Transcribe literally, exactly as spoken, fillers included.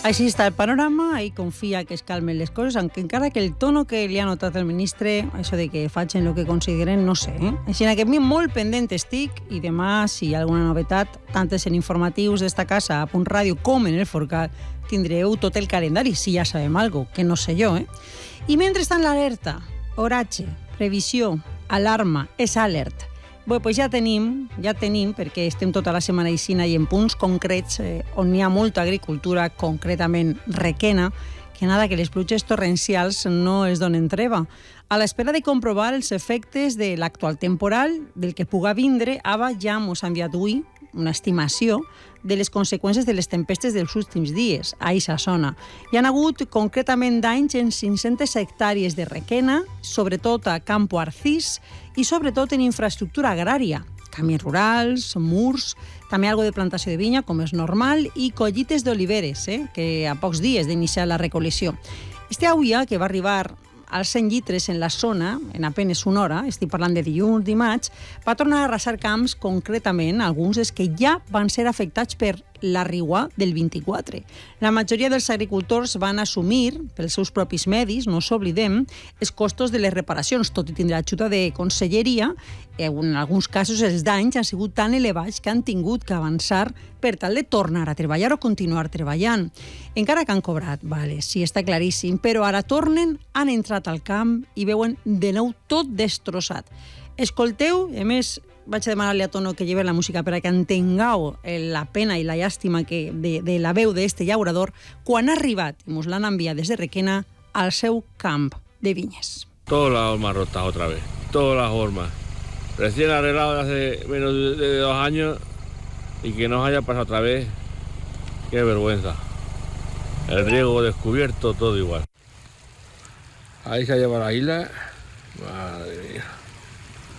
Així està el panorama i confia que es calmen les coses, aunque encara que el tono que li ha notat el ministre, això de que facin el que consideren, no sé. Eh? Així que mi molt pendent estic i demà, si hi ha alguna novetat, tant en informatius d'esta casa a Punt Ràdio com en el Forcat, tindreu tot el calendari, si ja sabem alguna cosa, que no sé jo. Eh? I mentrestant l'alerta, oratge, previsió, alarma, és alert. Bé, doncs ja tenim, ja tenim, perquè estem tota la setmana aixina i en punts concrets eh, on hi ha molta agricultura, concretament Requena, que nada, que les pluges torrencials no es donen treva. A l'espera de comprovar els efectes de l'actual temporal, del que puga vindre, A B A ja mos ha enviat avui una estimació de les conseqüències de les tempestes dels últims dies a eixa zona. Hi ha hagut concretament danys en cinc-centes hectàrees de Requena, sobretot a Campo Arcís i sobretot en infraestructura agrària, camins rurals, murs, també algo de plantació de vinya, com és normal, i collites d'oliveres, eh, que a pocs dies d'iniciar la recol·lecció. Este auia, que va arribar als cent litres en la zona, en apenas una hora, estic parlant de dilluns, dimarts, va tornar a arrasar camps, concretament alguns dels que ja van ser afectats per la riua del vint-i-quatre. La majoria dels agricultors van assumir, pels seus propis medis, no s'oblidem, els costos de les reparacions, tot i tindre ajuda de conselleria. En alguns casos els danys han sigut tan elevats que han tingut que avançar per tal de tornar a treballar o continuar treballant. Encara que han cobrat, vale, sí, està claríssim, però ara tornen, han entrat al camp i veuen de nou tot destrossat. Escolteu, a més, vaig a demanar-li a Tono que lleve la música per a que entengueu la pena i la llàstima que de, de la veu d'este llaurador quan ha arribat, i mos l'han enviat des de Requena, al seu camp de vinyes. Toda la horma rota otra vez, todas las hormas. Recién arreglado hace menos de dos años y que nos haya pasado otra vez, qué vergüenza. El riego descubierto, todo igual. Ahí se lleva la isla, madre mía.